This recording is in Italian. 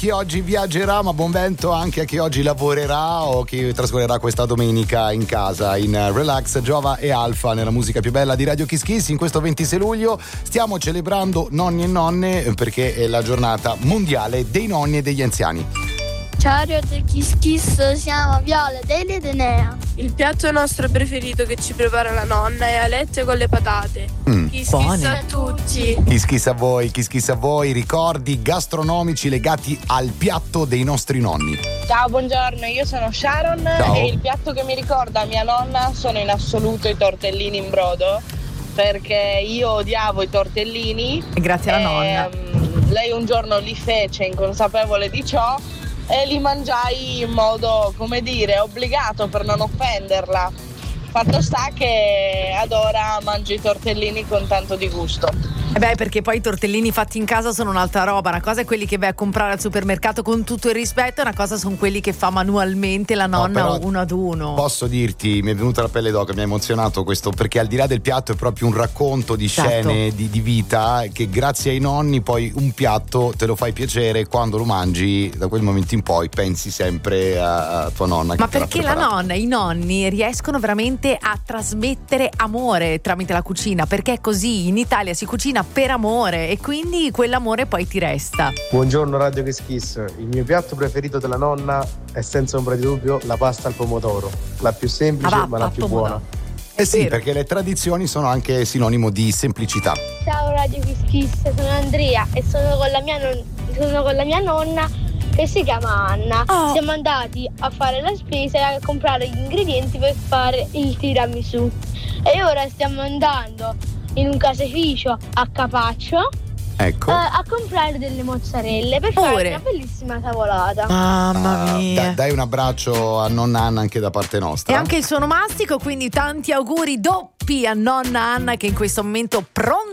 chi oggi viaggerà, ma buon vento anche a chi oggi lavorerà o chi trascorrerà questa domenica in casa in relax. Giova e Alfa nella musica più bella di Radio Kiss Kiss. In questo 26 luglio stiamo celebrando nonni e nonne perché è la giornata mondiale dei nonni e degli anziani. Ciao Radio Kiss Kiss, siamo Viola, Delia ed Enea. Il piatto nostro preferito che ci prepara la nonna è alette con le patate. Kiss Kiss a tutti. Kiss Kiss a voi, ricordi gastronomici legati al piatto dei nostri nonni. Ciao, buongiorno, io sono Sharon. Ciao. E il piatto che mi ricorda mia nonna sono in assoluto i tortellini in brodo, perché io odiavo i tortellini. Grazie alla nonna. Lei un giorno li fece inconsapevole di ciò e li mangiai in modo, come dire, obbligato per non offenderla. Fatto sta che ad ora mangio i tortellini con tanto di gusto. Perché poi i tortellini fatti in casa sono un'altra roba. Una cosa è quelli che vai a comprare al supermercato con tutto il rispetto, una cosa sono quelli che fa manualmente la nonna uno ad uno. Posso dirti, mi è venuta la pelle d'oca, mi ha emozionato questo, perché al di là del piatto è proprio un racconto di scene di vita che grazie ai nonni poi un piatto te lo fai piacere, quando lo mangi da quel momento in poi pensi sempre a tua nonna. Ma perché la nonna, i nonni riescono veramente a trasmettere amore tramite la cucina, perché è così, in Italia si cucina per amore e quindi quell'amore poi ti resta. Buongiorno Radio Kiss Kiss, il mio piatto preferito della nonna è senza ombra di dubbio la pasta al pomodoro, la più semplice ma la più buona. Sì, perché le tradizioni sono anche sinonimo di semplicità. Ciao Radio Kiss Kiss, sono Andrea e sono con la mia nonna che si chiama Anna. Siamo andati a fare la spesa e a comprare gli ingredienti per fare il tiramisù e ora stiamo andando in un caseificio a Capaccio, ecco, a comprare delle mozzarelle per fare una bellissima tavolata. Mamma mia. Dai un abbraccio a nonna Anna anche da parte nostra. E anche il suo onomastico, quindi tanti auguri doppi a nonna Anna che in questo momento pronta